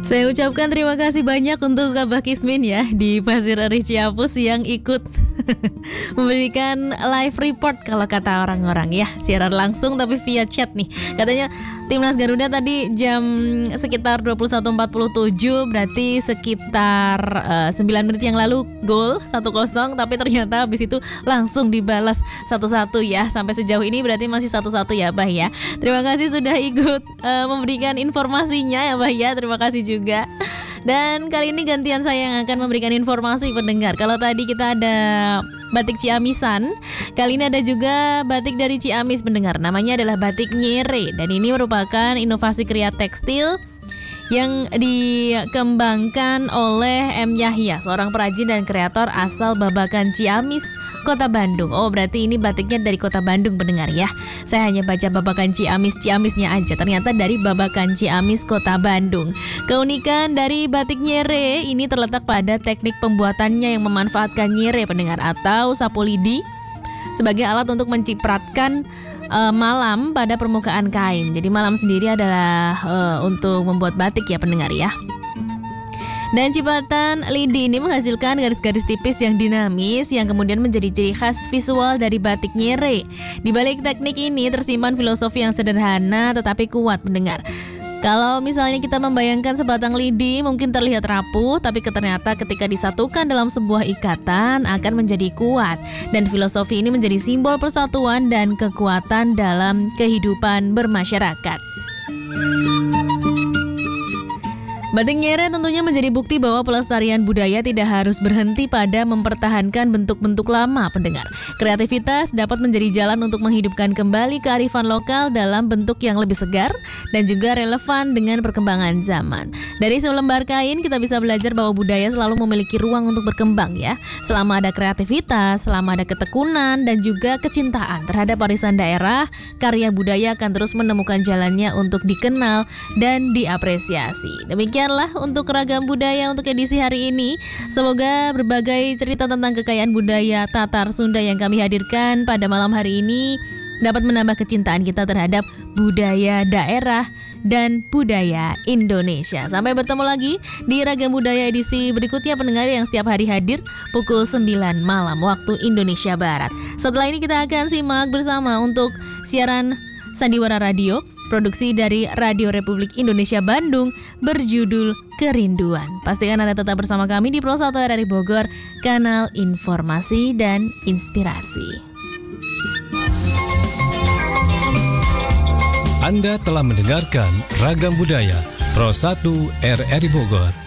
Saya ucapkan terima kasih banyak untuk Abah Kismin ya di Pasir Eri Ciapus yang ikut memberikan live report kalau kata orang-orang ya. Siaran langsung tapi via chat nih. Katanya Timnas Garuda tadi jam sekitar 21.47, berarti sekitar 9 menit yang lalu gol 1-0, tapi ternyata habis itu langsung dibalas 1-1 ya. Sampai sejauh ini berarti masih 1-1 ya Bah ya. Terima kasih sudah ikut memberikan informasinya ya Bah ya. Terima kasih juga. Dan kali ini gantian saya yang akan memberikan informasi pendengar. Kalau tadi kita ada batik Ciamisan, kali ini ada juga batik dari Ciamis pendengar. Namanya adalah batik Nyere dan ini merupakan inovasi kriya tekstil yang dikembangkan oleh M. Yahya, seorang perajin dan kreator asal Babakan Ciamis, Kota Bandung. Oh, berarti ini batiknya dari Kota Bandung pendengar ya. Saya hanya baca Babakan Ciamisnya aja. Ternyata dari Babakan Ciamis, Kota Bandung. Keunikan dari batik Nyere ini terletak pada teknik pembuatannya yang memanfaatkan nyere pendengar atau sapu lidi sebagai alat untuk mencipratkan malam pada permukaan kain. Jadi malam sendiri adalah untuk membuat batik ya pendengar ya. Dan cipratan lidi ini menghasilkan garis-garis tipis yang dinamis yang kemudian menjadi ciri khas visual dari batik Nyere. Di balik teknik ini tersimpan filosofi yang sederhana tetapi kuat pendengar. Kalau misalnya kita membayangkan sebatang lidi mungkin terlihat rapuh, tapi ternyata ketika disatukan dalam sebuah ikatan akan menjadi kuat. Dan filosofi ini menjadi simbol persatuan dan kekuatan dalam kehidupan bermasyarakat. Batik Nyere tentunya menjadi bukti bahwa pelestarian budaya tidak harus berhenti pada mempertahankan bentuk-bentuk lama pendengar. Kreativitas dapat menjadi jalan untuk menghidupkan kembali kearifan lokal dalam bentuk yang lebih segar dan juga relevan dengan perkembangan zaman. Dari selembar kain kita bisa belajar bahwa budaya selalu memiliki ruang untuk berkembang ya. Selama ada kreativitas, selama ada ketekunan dan juga kecintaan terhadap warisan daerah, karya budaya akan terus menemukan jalannya untuk dikenal dan diapresiasi. Demikianlah untuk ragam budaya untuk edisi hari ini. Semoga berbagai cerita tentang kekayaan budaya Tatar Sunda yang kami hadirkan pada malam hari ini dapat menambah kecintaan kita terhadap budaya daerah dan budaya Indonesia. Sampai bertemu lagi di Ragam Budaya edisi berikutnya pendengar yang setiap hari hadir pukul 9 malam waktu Indonesia Barat. Setelah ini kita akan simak bersama untuk siaran Sandiwara Radio, produksi dari Radio Republik Indonesia Bandung berjudul Kerinduan. Pastikan Anda tetap bersama kami di Pro 1 RRI Bogor, kanal informasi dan inspirasi. Anda telah mendengarkan Ragam Budaya Pro 1 RRI Bogor.